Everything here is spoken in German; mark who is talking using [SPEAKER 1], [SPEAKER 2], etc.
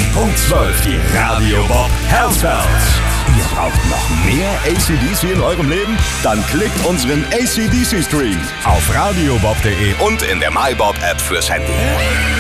[SPEAKER 1] Punkt 12, die Radio Bob Herzfels. Ihr braucht noch mehr AC/DC in eurem Leben? Dann klickt unseren AC/DC Stream auf radiobob.de und in der MyBob App fürs Handy.